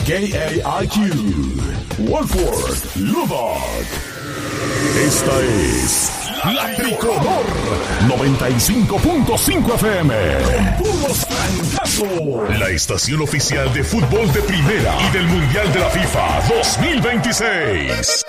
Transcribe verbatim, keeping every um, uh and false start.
K A I Q, Wolford, Lubbock. Esta es La Tricolor noventa y cinco punto cinco F M. Con puros trancazos. La estación oficial de fútbol de primera y del Mundial de la FIFA dos mil veintiséis.